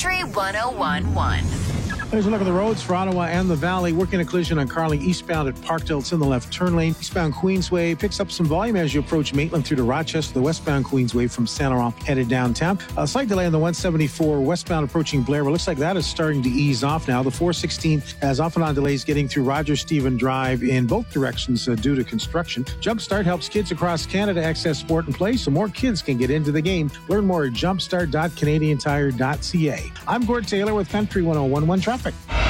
Country 101.1. There's a look at the roads for Ottawa and the Valley. Working a collision on Carling eastbound at Parkdale. It's in the left turn lane. Eastbound Queensway picks up some volume as you approach Maitland through to Rochester. The westbound Queensway from Saint Laurent headed downtown. A slight delay on the 174 westbound approaching Blair. But looks like that is starting to ease off now. The 416 has off and on delays getting through Roger Stephen Drive in both directions due to construction. Jumpstart helps kids across Canada access sport and play so more kids can get into the game. Learn more at jumpstart.canadiantire.ca. I'm Gord Taylor with Country 101.1 Traffic.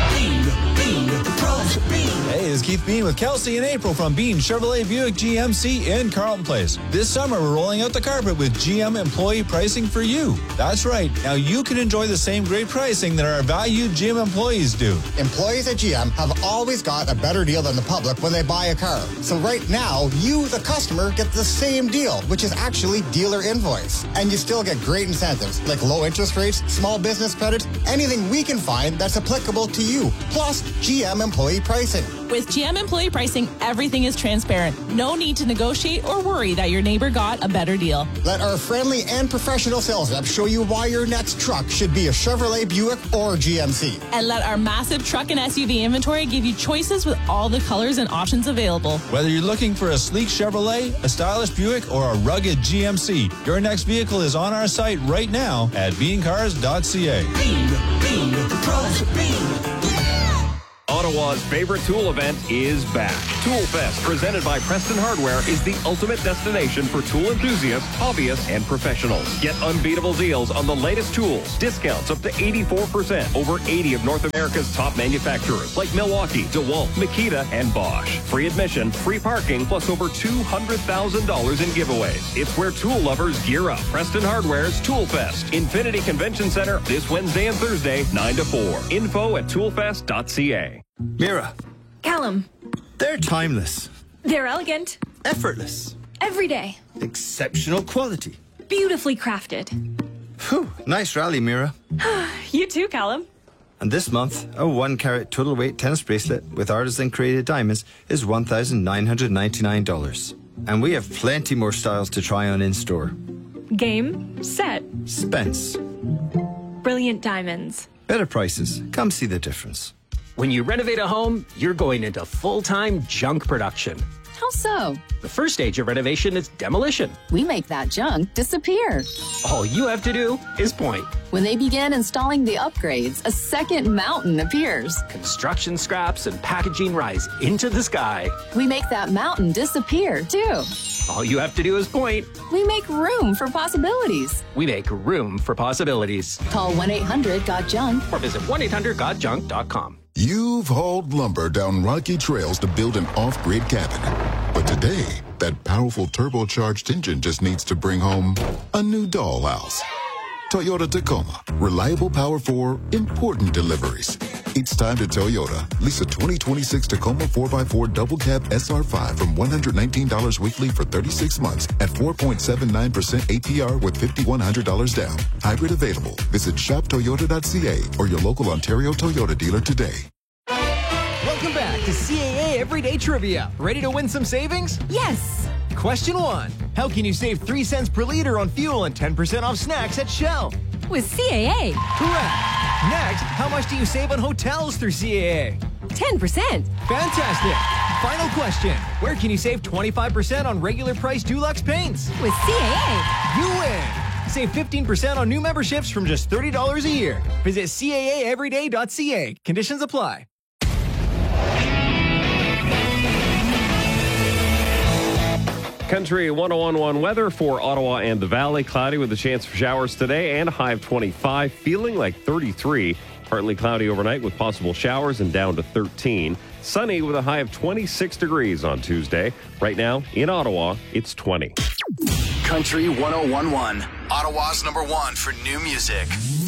Hey, it's Keith Bean with Kelsey and April from Bean Chevrolet Buick GMC in Carlton Place. This summer, we're rolling out the carpet with GM employee pricing for you. That's right. Now you can enjoy the same great pricing that our valued GM employees do. Employees at GM have always got a better deal than the public when they buy a car. So right now, you, the customer, get the same deal, which is actually dealer invoice. And you still get great incentives like low interest rates, small business credit, anything we can find that's applicable to you. Plus, GM employee pricing. With GM employee pricing, everything is transparent. No need to negotiate or worry that your neighbor got a better deal. Let our friendly and professional sales reps show you why your next truck should be a Chevrolet, Buick, or GMC. And let our massive truck and SUV inventory give you choices with all the colors and options available. Whether you're looking for a sleek Chevrolet, a stylish Buick, or a rugged GMC, your next vehicle is on our site right now at beancars.ca. Bean, the pros of Bean. Ottawa's favorite tool event is back. Tool Fest, presented by Preston Hardware, is the ultimate destination for tool enthusiasts, hobbyists, and professionals. Get unbeatable deals on the latest tools. Discounts up to 84% over 80 of North America's top manufacturers like Milwaukee, DeWalt, Makita, and Bosch. Free admission, free parking, plus over $200,000 in giveaways. It's where tool lovers gear up. Preston Hardware's Tool Fest. Infinity Convention Center this Wednesday and Thursday, 9 to 4. Info at toolfest.ca. Mira. Callum. They're timeless. They're elegant. Effortless. Everyday. Exceptional quality. Beautifully crafted. Whew, nice rally, Mira. You too, Callum. And this month, a 1-carat total weight tennis bracelet with artisan-created diamonds is $1,999. And we have plenty more styles to try on in-store. Game. Set. Spence. Brilliant diamonds. Better prices. Come see the difference. When you renovate a home, you're going into full-time junk production. How so? The first stage of renovation is demolition. We make that junk disappear. All you have to do is point. When they begin installing the upgrades, a second mountain appears. Construction scraps and packaging rise into the sky. We make that mountain disappear, too. All you have to do is point. We make room for possibilities. We make room for possibilities. Call 1-800-GOT-JUNK or visit 1-800-GOT-JUNK.com. You've hauled lumber down rocky trails to build an off-grid cabin. But today, that powerful turbocharged engine just needs to bring home a new dollhouse. Toyota Tacoma. Reliable power for important deliveries. It's time to Toyota. Lease a 2026 Tacoma 4x4 double cab SR5 from $119 weekly for 36 months at 4.79% APR with $5,100 down. Hybrid available. Visit shoptoyota.ca or your local Ontario Toyota dealer today. Welcome back to CAA Everyday Trivia. Ready to win some savings? Yes. Question 1. How can you save 3 cents per liter on fuel and 10% off snacks at Shell? With CAA. Correct. Next, how much do you save on hotels through CAA? 10%. Fantastic. Final question. Where can you save 25% on regular price Dulux paints? With CAA. You win. Save 15% on new memberships from just $30 a year. Visit CAAeveryday.ca. Conditions apply. Country 101.1 weather for Ottawa and the Valley. Cloudy with a chance for showers today and a high of 25. Feeling like 33. Partly cloudy overnight with possible showers and down to 13. Sunny with a high of 26 degrees on Tuesday. Right now in Ottawa, it's 20. Country 101.1. Ottawa's #1 for new music.